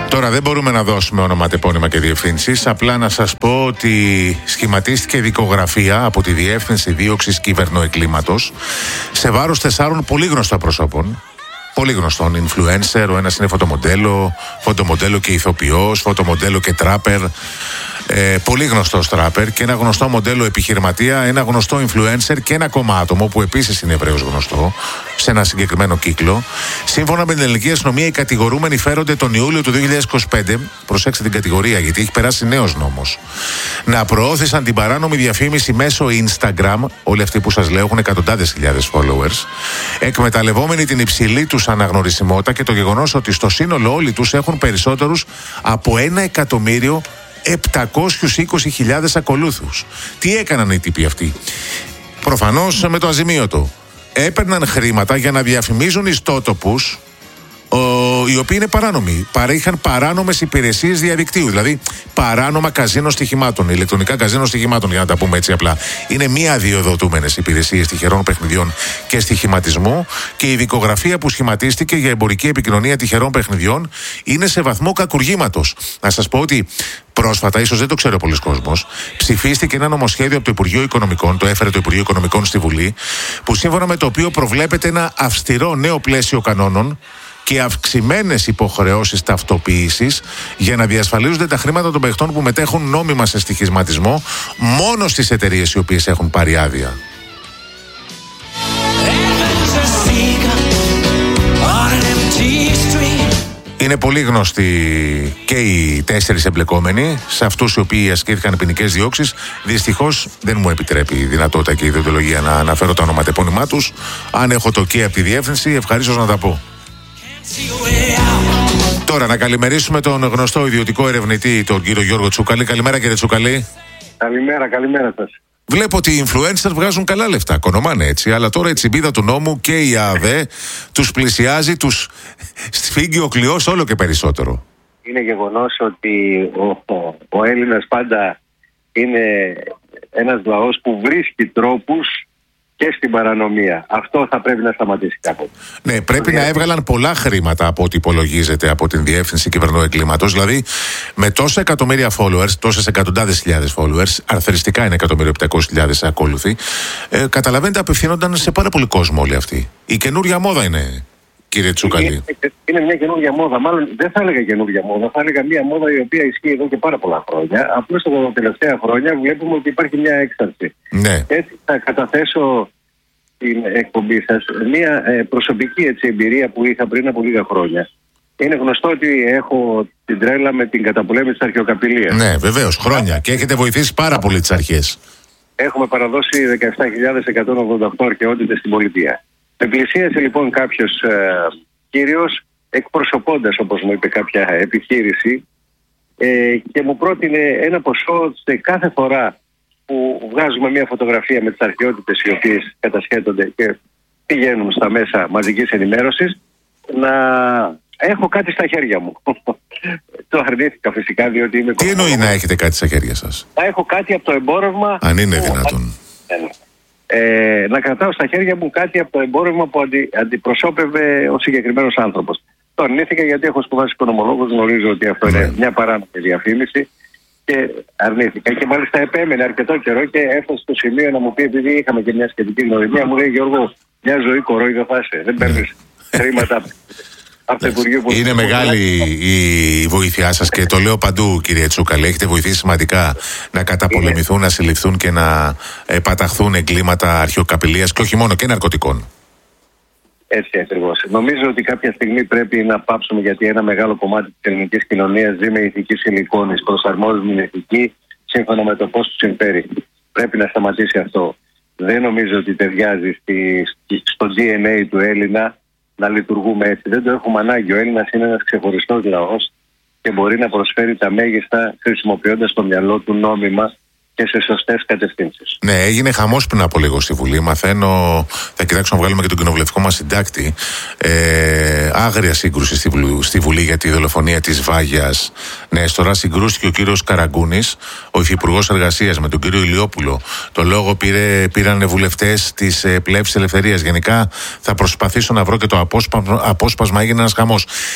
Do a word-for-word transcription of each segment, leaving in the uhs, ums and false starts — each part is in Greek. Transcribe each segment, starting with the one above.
Τώρα δεν μπορούμε να δώσουμε ονοματεπώνυμα και διευθύνσεις. Απλά να σας πω ότι σχηματίστηκε δικογραφία από τη Διεύθυνση Δίωξης Κυβερνοεγκλήματος σε βάρος τεσσάρων πολύ γνωστών προσώπων. Πολύ γνωστών, influencer, ο ένας είναι φωτομοντέλο, φωτομοντέλο και ηθοποιός, φωτομοντέλο και τράπερ. Ε, πολύ γνωστός τράπερ και ένα γνωστό μοντέλο επιχειρηματία, ένα γνωστό influencer και ένα ακόμα άτομο που επίσης είναι ευρέως γνωστό σε ένα συγκεκριμένο κύκλο. Σύμφωνα με την ελληνική αστυνομία, οι κατηγορούμενοι φέρονται τον Ιούλιο του δύο χιλιάδες είκοσι πέντε, προσέξτε την κατηγορία γιατί έχει περάσει νέος νόμος, να προώθησαν την παράνομη διαφήμιση μέσω Instagram. Όλοι αυτοί που σας λέω έχουν εκατοντάδες χιλιάδες followers, εκμεταλλευόμενοι την υψηλή τους αναγνωρισιμότητα και το γεγονός ότι στο σύνολο όλοι τους έχουν περισσότερους από ένα εκατομμύριο επτακόσιες είκοσι χιλιάδες ακολούθους. Τι έκαναν οι τύποι αυτοί? Προφανώς με το αζημίωτο. Έπαιρναν χρήματα για να διαφημίζουν ιστότοπους ο, οι οποίοι είναι παράνομοι. Παρήχαν παράνομες υπηρεσίες διαδικτύου. Δηλαδή παράνομα καζίνο στοιχημάτων, ηλεκτρονικά καζίνο στοιχημάτων, για να τα πούμε έτσι απλά. Είναι μία αδειοδοτούμενες υπηρεσίες τυχερών παιχνιδιών και στοιχηματισμού, και η δικογραφία που σχηματίστηκε για εμπορική επικοινωνία τυχερών παιχνιδιών είναι σε βαθμό κακουργήματος. Να σας πω ότι πρόσφατα, ίσως δεν το ξέρει ο πολλής κόσμος, ψηφίστηκε ένα νομοσχέδιο από το Υπουργείο Οικονομικών, το έφερε το Υπουργείο Οικονομικών στη Βουλή, που σύμφωνα με το οποίο προβλέπεται ένα αυστηρό νέο πλαίσιο κανόνων και αυξημένες υποχρεώσεις ταυτοποίησης για να διασφαλίζονται τα χρήματα των παιχτών που μετέχουν νόμιμα σε στοιχηματισμό μόνο στις εταιρείες οι οποίες έχουν πάρει άδεια. Είναι πολύ γνωστοί και οι τέσσερις εμπλεκόμενοι, σε αυτούς οι οποίοι ασκήθηκαν ποινικές διώξεις. Δυστυχώς δεν μου επιτρέπει η δυνατότητα και η ιδεοντολογία να αναφέρω τα ονοματεπώνυμά τους. Αν έχω το και από τη διεύθυνση, ευχαρίστως να τα πω. Τώρα να καλημερίσουμε τον γνωστό ιδιωτικό ερευνητή, τον κύριο Γιώργο Τσούκαλη. Καλημέρα κύριε Τσούκαλη. Καλημέρα, καλημέρα σας. Βλέπω ότι οι influencers βγάζουν καλά λεφτά, κονομάνε έτσι, αλλά τώρα η τσιμπίδα του νόμου και η ΑΔΕ τους πλησιάζει, τους σφίγγει ο κλειός όλο και περισσότερο. Είναι γεγονός ότι ο, ο, ο Έλληνας πάντα είναι ένας λαός που βρίσκει τρόπους και στην παρανομία. Αυτό θα πρέπει να σταματήσει κάποτε. Ναι, πρέπει να έβγαλαν πολλά χρήματα από ό,τι υπολογίζεται από την Διεύθυνση Κυβερνοεγκλήματος. Δηλαδή, με τόσα εκατομμύρια followers, τόσες εκατοντάδες χιλιάδες followers, αρθριστικά είναι εκατομμύριο επτακόσιες χιλιάδες ακόλουθοι, ε, καταλαβαίνετε, απευθύνονταν σε πάρα πολύ κόσμο όλοι αυτοί. Η καινούρια μόδα είναι, κύριε Τσούκαλη. Είναι, είναι μια καινούργια μόδα. Μάλλον δεν θα έλεγα καινούργια μόδα, θα έλεγα μια μόδα η οποία ισχύει εδώ και πάρα πολλά χρόνια. Απλώς τα τελευταία χρόνια βλέπουμε ότι υπάρχει μια έξαρση. Ναι. Έτσι θα καταθέσω την εκπομπή σας μια ε, προσωπική έτσι, εμπειρία που είχα πριν από λίγα χρόνια. Είναι γνωστό ότι έχω την τρέλα με την καταπολέμηση της αρχαιοκαπηλείας. Ναι, βεβαίως, χρόνια. Και έχετε βοηθήσει πάρα πολύ τις αρχές. Έχουμε παραδώσει δεκαεπτά χιλιάδες εκατόν ογδόντα οκτώ αρχαιότητες στην πολιτεία. Με πλησίασε λοιπόν κάποιος ε, κύριος, εκπροσωπώντας, όπως μου είπε, κάποια επιχείρηση, ε, και μου πρότεινε ένα ποσό σε κάθε φορά που βγάζουμε μια φωτογραφία με τις αρχαιότητες οι οποίες κατασχέτονται και πηγαίνουν στα μέσα μαζικής ενημέρωσης, να έχω κάτι στα χέρια μου. Το αρνήθηκα φυσικά, διότι είμαι... Τι εννοεί να έχετε κάτι στα χέρια σας? Να έχω κάτι από το εμπόρευμα... Αν είναι που... δυνατόν. Ε, να κρατάω στα χέρια μου κάτι από το εμπόρευμα που αντι, αντιπροσώπευε ο συγκεκριμένος άνθρωπος. Το αρνήθηκα γιατί έχω σπουδάσει οικονομολόγος, γνωρίζω ότι αυτό mm. είναι μια παράνομη διαφήμιση και αρνήθηκα. Και μάλιστα επέμενε αρκετό καιρό και έφτασε στο σημείο να μου πει, επειδή είχαμε και μια σχετική γνωριμία, μου λέει, Γιώργο, μια ζωή κορόιδο θα είσαι. Δεν παίρνεις χρήματα από το Υπουργείο Πολιτισμού. Είναι μεγάλη η βοήθειά σας και το λέω παντού, κύριε Τσούκαλη. Έχετε βοηθήσει σημαντικά να καταπολεμηθούν, είναι... να συλληφθούν και να παταχθούν εγκλήματα αρχαιοκαπηλείας και όχι μόνο, και ναρκωτικών. Έτσι ακριβώς. Νομίζω ότι κάποια στιγμή πρέπει να πάψουμε, γιατί ένα μεγάλο κομμάτι της ελληνικής κοινωνίας ζει με ηθική σιλικόνης, προσαρμόζουν την ηθική σύμφωνα με το πώς του συμφέρει. Πρέπει να σταματήσει αυτό. Δεν νομίζω ότι ταιριάζει στη, στο ντι εν έι του Έλληνα να λειτουργούμε έτσι. Δεν το έχουμε ανάγκη. Ο Έλληνας είναι ένας ξεχωριστός λαός και μπορεί να προσφέρει τα μέγιστα χρησιμοποιώντας το μυαλό του νόμιμα και σε σωστές κατευθύνσεις. Ναι, έγινε χαμός πριν από λίγο στη Βουλή. Μαθαίνω, θα κοιτάξω να βγάλουμε και τον κοινοβουλευτικό μας συντάκτη. Ε, άγρια σύγκρουση στη Βουλή, στη Βουλή για τη δολοφονία της Βάγιας. Ναι, τώρα συγκρούστηκε ο κύριος Καραγκούνης, ο υφυπουργός εργασίας, με τον κύριο Ηλιόπουλο. Το λόγο πήρε, πήραν βουλευτές της ε, Πλεύσης Ελευθερίας. Γενικά θα προσπαθήσω να βρω και το απόσπασμα, απόσπασμα έγινε ένας χαμός.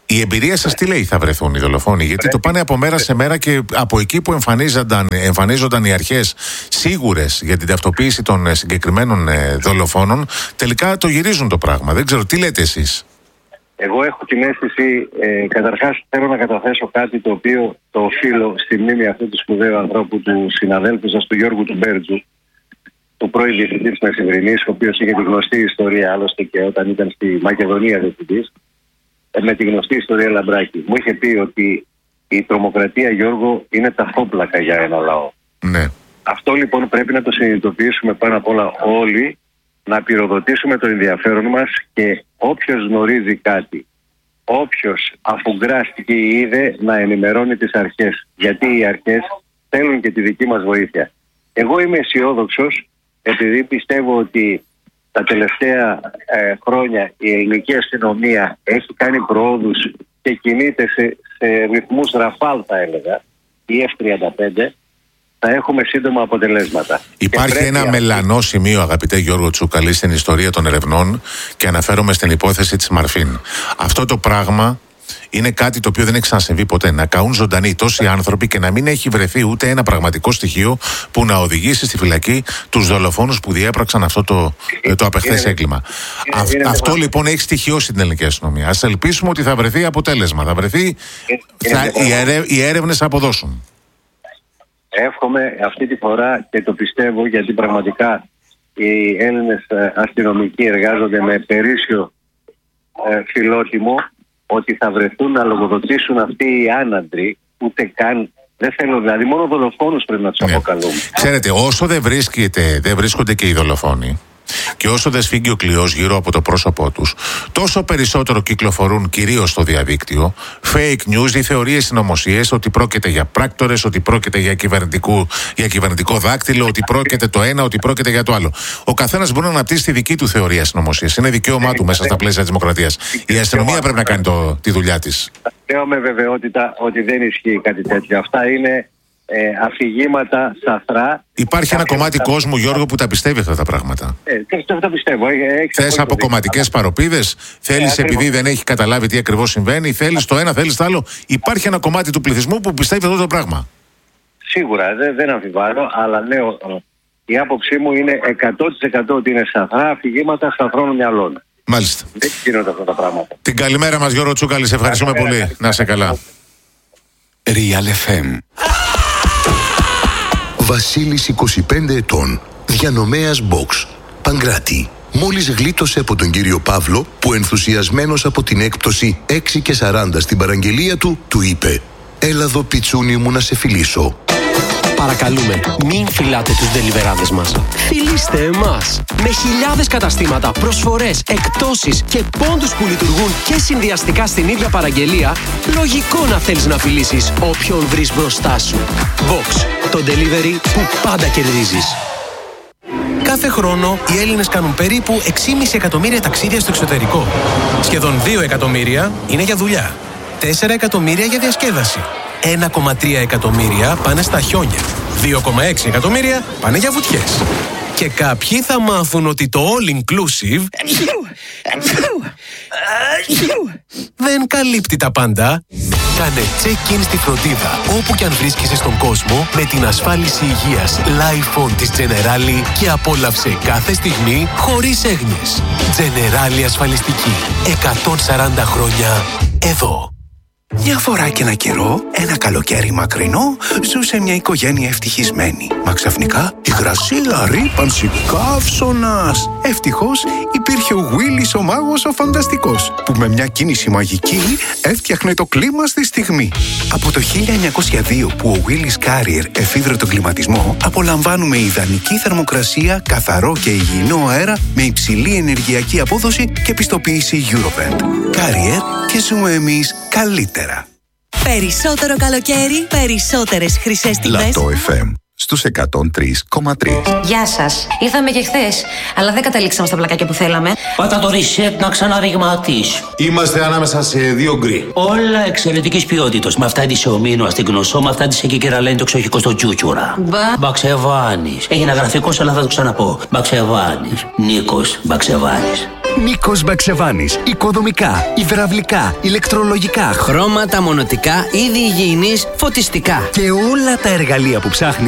Η εμπειρία σας τι λέει, θα βρεθούν οι δολοφόνοι? Γιατί το πάνε από μέρα σε μέρα και από εκεί που εμφανίζονταν, εμφανίζονταν οι αρχές σίγουρες για την ταυτοποίηση των συγκεκριμένων δολοφόνων, τελικά το γυρίζουν το πράγμα. Δεν ξέρω, τι λέτε εσείς? Εγώ έχω την αίσθηση, ε, καταρχάς θέλω να καταθέσω κάτι το οποίο το οφείλω στη μνήμη αυτού του σπουδαίου ανθρώπου, του συναδέλφου σας, του Γιώργου του Μπέρτζου, του πρώην διευθυντή της Μεσημβρινής, ο οποίος είχε τη γνωστή ιστορία, άλλωστε και όταν ήταν στη Μακεδονία διευθυντής, με τη γνωστή ιστορία Λαμπράκη. Μου είχε πει ότι η τρομοκρατία, Γιώργο, είναι ταφόπλακα για ένα λαό. Ναι. Αυτό λοιπόν πρέπει να το συνειδητοποιήσουμε πάνω απ' όλα όλοι, να πυροδοτήσουμε το ενδιαφέρον μας, και όποιος γνωρίζει κάτι, όποιος αφουγκράστηκε ή είδε, να ενημερώνει τις αρχές. Γιατί οι αρχές θέλουν και τη δική μας βοήθεια. Εγώ είμαι αισιόδοξος, επειδή πιστεύω ότι τα τελευταία ε, χρόνια η ελληνική αστυνομία έχει κάνει προόδους και κινείται σε, σε ρυθμούς ραφάλ, θα έλεγα, η εφ τριάντα πέντε, θα έχουμε σύντομα αποτελέσματα. Υπάρχει ένα αυτή... μελανό σημείο, αγαπητέ Γιώργο Τσούκαλη, στην ιστορία των ερευνών, και αναφέρομαι στην υπόθεση της Μαρφίν. Αυτό το πράγμα είναι κάτι το οποίο δεν έχει ξανασυμβεί ποτέ. Να καούν ζωντανοί τόσοι άνθρωποι και να μην έχει βρεθεί ούτε ένα πραγματικό στοιχείο που να οδηγήσει στη φυλακή τους δολοφόνους που διέπραξαν αυτό το, είναι, το απεχθές είναι, έγκλημα. Είναι, Α, είναι, αυτό είναι, λοιπόν έχει στοιχειώσει την ελληνική αστυνομία. Ας ελπίσουμε ότι θα βρεθεί αποτέλεσμα. Θα βρεθεί. Είναι, θα, είναι, οι, ερε, οι έρευνες θα αποδώσουν. Εύχομαι αυτή τη φορά, και το πιστεύω, γιατί πραγματικά οι Έλληνες αστυνομικοί εργάζονται με περίσσιο ε, φιλότιμο, ότι θα βρεθούν να λογοδοτήσουν αυτοί οι άναντροι, ούτε καν, δεν θέλω, δηλαδή μόνο δολοφόνους πρέπει να τους ναι. αποκαλούμε. Ξέρετε, όσο δεν, βρίσκεται, δεν βρίσκονται και οι δολοφόνοι, και όσο δεν σφίγγει ο κλειός γύρω από το πρόσωπό τους, τόσο περισσότερο κυκλοφορούν κυρίως στο διαδίκτυο fake news ή θεωρίες συνωμοσίες, ότι πρόκειται για πράκτορες, ότι πρόκειται για, για κυβερνητικό δάκτυλο, ότι πρόκειται το ένα, ότι πρόκειται για το άλλο. Ο καθένας μπορεί να αναπτύσσει τη δική του θεωρία συνωμοσίες. Είναι δικαίωμά του μέσα στα πλαίσια της δημοκρατίας. Η αστυνομία πρέπει να κάνει το, τη δουλειά της. Λέω με βεβαιότητα ότι δεν ισχύει κάτι τέτοιο. Αυτά είναι Ε, αφηγήματα σαθρά. Υπάρχει ένα κομμάτι τα... κόσμου, Γιώργο, που τα πιστεύει αυτά τα πράγματα. Ε, το, το πιστεύω. Θες από κομματικές παροπίδες, θέλεις ε, επειδή δεν έχει καταλάβει τι ακριβώς συμβαίνει, θέλεις το ένα, θέλεις το άλλο. Υπάρχει ένα κομμάτι του πληθυσμού που πιστεύει αυτό το πράγμα. Σίγουρα, δεν, δεν αμφιβάλλω, αλλά λέω, η άποψή μου είναι εκατό τοις εκατό ότι είναι σαθρά αφηγήματα σαθρών μυαλών. Μάλιστα. Δεν γίνονται αυτά τα πράγματα. Την καλημέρα μας, Γιώργο Τσούκαλη, σε ευχαριστούμε πολύ. Καλημέρα. Να είσαι καλά. Real εφ εμ. Βασίλης, είκοσι πέντε ετών, διανομέας box, Παγκράτη. Μόλις γλίτωσε από τον κύριο Παύλο, που ενθουσιασμένος από την έκπτωση έξι και σαράντα στην παραγγελία του, του είπε: «Έλα εδώ, πιτσούνι μου, να σε φιλήσω». Παρακαλούμε, μην φυλάτε τους ντελιβεράδες μας. Φιλήστε εμάς. Με χιλιάδες καταστήματα, προσφορές, εκπτώσεις και πόντους που λειτουργούν και συνδυαστικά στην ίδια παραγγελία, λογικό να θέλεις να φιλήσεις όποιον βρεις μπροστά σου. Box, το delivery που πάντα κερδίζεις. Κάθε χρόνο οι Έλληνες κάνουν περίπου έξι κόμμα πέντε εκατομμύρια ταξίδια στο εξωτερικό. Σχεδόν δύο εκατομμύρια είναι για δουλειά. τέσσερα εκατομμύρια για διασκέδαση. ένα κόμμα τρία εκατομμύρια πάνε στα χιόνια. δύο κόμμα έξι εκατομμύρια πάνε για βουτιές. Και κάποιοι θα μάθουν ότι το all inclusive δεν καλύπτει τα πάντα. Κάνε check-in στη φροντίδα όπου και αν βρίσκεσαι στον κόσμο με την ασφάλιση υγείας Lifon της Generali και απόλαυσε κάθε στιγμή χωρίς έγνοιες. Generali ασφαλιστική. εκατόν σαράντα χρόνια εδώ. Μια φορά και ένα καιρό, ένα καλοκαίρι μακρινό, ζούσε μια οικογένεια ευτυχισμένη. Μα ξαφνικά η γρασίλα ρύπανση καύσωνας. Ευτυχώς υπήρχε ο Willis ο μάγος ο φανταστικός, που με μια κίνηση μαγική έφτιαχνε το κλίμα στη στιγμή. Από το χίλια εννιακόσια δύο που ο Willis Carrier εφήβρε τον κλιματισμό, απολαμβάνουμε ιδανική θερμοκρασία, καθαρό και υγιεινό αέρα με υψηλή ενεργειακή απόδοση και πιστοποίηση Eurovent. Carrier, και ζούμε εμείς καλύτερα. Περισσότερο καλοκαίρι, περισσότερες χρυσές τιμές. Λατό εφ εμ στους εκατόν τρία κόμμα τρία. Γεια σας. Ήρθαμε και χθες, αλλά δεν καταλήξαμε στα πλακάκια που θέλαμε. Πάτα το reset να ξαναρριγματίσει. Είμαστε ανάμεσα σε δύο γκρι. Όλα εξαιρετικής ποιότητας. Με αυτά της ομίνου στην Γνωσό, με αυτά της εκεί και λένε το εξοχικό στο Τζούτσουρα. Μπα. Μπαξεβάνης. Έγινε γραφικός, αλλά θα το ξαναπώ. Μπαξεβάνης. Νίκος Μπαξεβάνης. Νίκος Μπαξεβάνης. Οικοδομικά, υδραυλικά, ηλεκτρολογικά, χρώματα, μονοτικά, είδη υγιεινής, φωτιστικά. Και όλα τα εργαλεία που ψάχνεις